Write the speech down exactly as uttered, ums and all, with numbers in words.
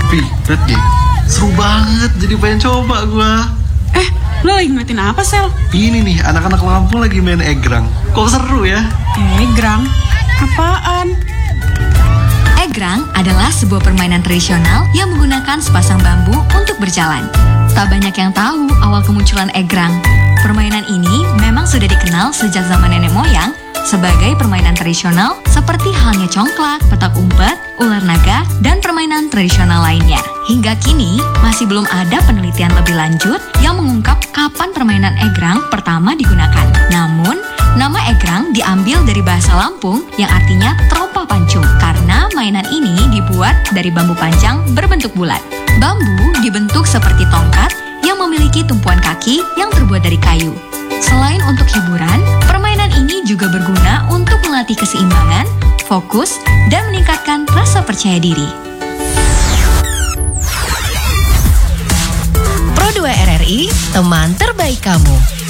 Pi, liat deh, seru banget, jadi pengen coba gua. Eh, lo lagi ngeliatin apa, Sel? Ini nih, anak-anak Lampung lagi main egrang. Kok seru ya? Egrang? Apaan? Egrang adalah sebuah permainan tradisional yang menggunakan sepasang bambu untuk berjalan. Tak banyak yang tahu awal kemunculan egrang. Permainan ini memang sudah dikenal sejak zaman nenek moyang sebagai permainan tradisional seperti halnya congklak, petak umpet, ular naga, dan permainan tradisional lainnya. Hingga kini, masih belum ada penelitian lebih lanjut yang mengungkap kapan permainan egrang pertama digunakan. Namun, nama egrang diambil dari bahasa Lampung yang artinya terompah pancung karena mainan ini dibuat dari bambu panjang berbentuk bulat. Bambu dibentuk seperti tongkat yang memiliki tumpuan kaki yang terbuat dari kayu. Selain untuk hiburan, permainan ini juga berguna untuk melatih keseimbangan, fokus, dan meningkatkan rasa percaya diri. Pro dua R R I, teman terbaik kamu.